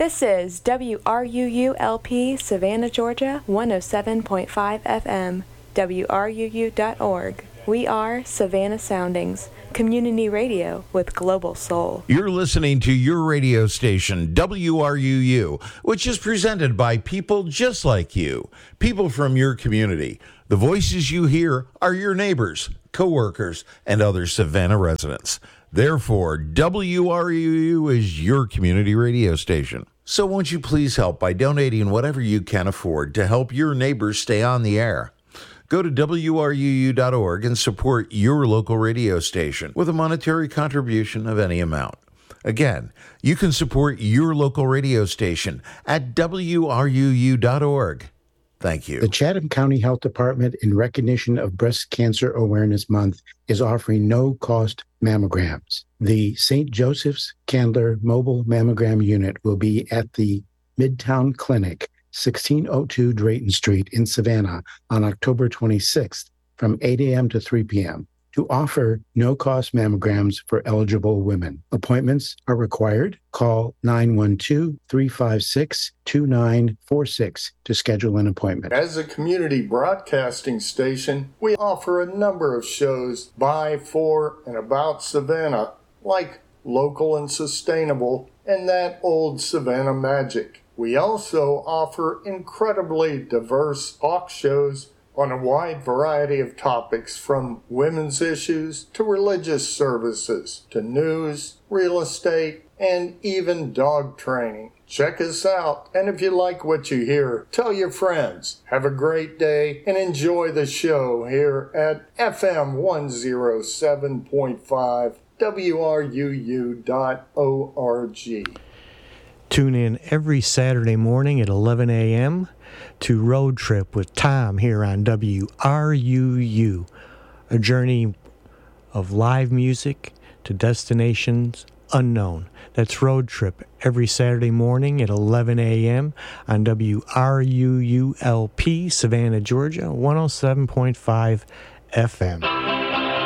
This is WRUULP, Savannah, Georgia, 107.5 FM, WRUU.org. We are Savannah Soundings, community radio with global soul. You're listening to your radio station, WRUU, which is presented by people just like you, people from your community. The voices you hear are your neighbors, co-workers, and other Savannah residents. Therefore, WRUU is your community radio station. So won't you please help by donating whatever you can afford to help your neighbors stay on the air? Go to WRUU.org and support your local radio station with a monetary contribution of any amount. Again, you can support your local radio station at WRUU.org. Thank you. The Chatham County Health Department, in recognition of Breast Cancer Awareness Month, is offering no-cost mammograms. The St. Joseph's Candler Mobile Mammogram Unit will be at the Midtown Clinic, 1602 Drayton Street in Savannah on October 26th from 8 a.m. to 3 p.m. to offer no-cost mammograms for eligible women. Appointments are required. Call 912-356-2946 to schedule an appointment. As a community broadcasting station, we offer a number of shows by, for, and about Savannah, like Local and Sustainable and That Old Savannah Magic. We also offer incredibly diverse talk shows on a wide variety of topics, from women's issues to religious services to news, real estate, and even dog training. Check us out, and if you like what you hear, tell your friends. Have a great day and enjoy the show here at FM 107.5 WRUU.org. Tune in every Saturday morning at 11 a.m. to Road Trip with Tom here on WRUU, a journey of live music to destinations unknown. That's Road Trip every Saturday morning at 11 a.m. on WRUULP, Savannah, Georgia, 107.5 FM.